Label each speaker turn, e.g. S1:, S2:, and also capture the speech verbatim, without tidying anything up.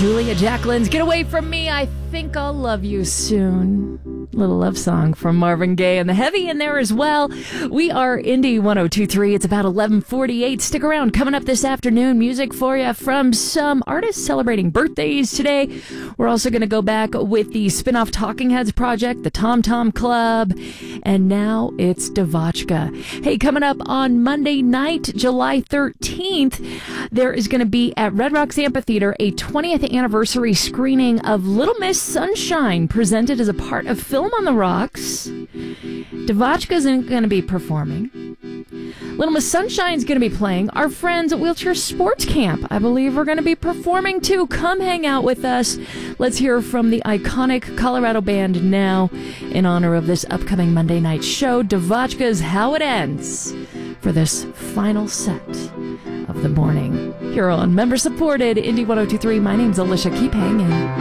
S1: Julia Jacqueline's Get Away From Me, I Think I'll Love You Soon. Little love song from Marvin Gaye and the Heavy in there as well. We are Indie one oh two point three. It's about eleven forty-eight. Stick around. Coming up this afternoon, music for you from some artists celebrating birthdays today. We're also going to go back with the spin-off Talking Heads project, the Tom Tom Club, and now it's Devotchka. Hey, coming up on Monday night, July thirteenth, there is going to be at Red Rocks Amphitheater a twentieth anniversary screening of Little Miss Sunshine, presented as a part of Film on the Rocks. Devotchka isn't going to be performing. Little Miss Sunshine's going to be playing. Our friends at Wheelchair Sports Camp, I believe, are going to be performing too. Come hang out with us. Let's hear from the iconic Colorado band now in honor of this upcoming Monday night show. Devotchka's How It Ends for this final set of the morning. Here on member-supported Indie one oh two point three. My name's Alicia. Keep hanging.